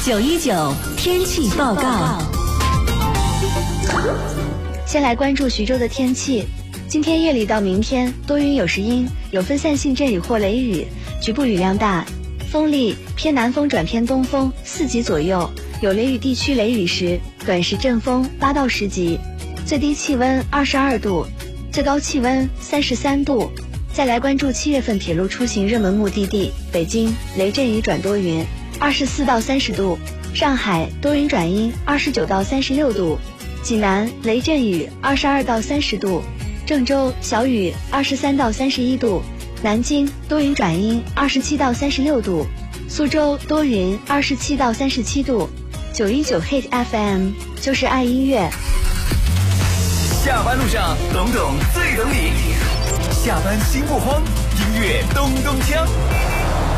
919天气报告。 先来关注徐州的天气。今天夜里到明天多云有时阴，有分散性阵雨或雷雨，局部雨量大，风力偏南风转偏东风4级左右，有雷雨地区雷雨时，短时阵风8到10级，最低气温22度，最高气温33度。再来关注7月份铁路出行热门目的地，北京雷阵雨转多云，24到30度；上海多云转阴，29到36度；济南雷阵雨，22到30度；郑州小雨，23到31度；南京多云转阴，27到36度；苏州多云，27到37度。919 Hit FM 就是爱音乐。 下班路上，懂懂最懂你。下班心不慌，音乐咚咚锵。